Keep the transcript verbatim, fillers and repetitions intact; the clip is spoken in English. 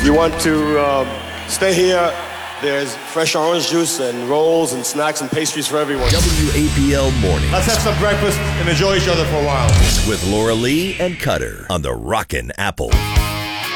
If you want to uh, stay here, there's fresh orange juice and rolls and snacks and pastries for everyone. W A P L Mornings. Let's have some breakfast and enjoy each other for a while. With Laura Lee and Cutter on the Rockin' Apple.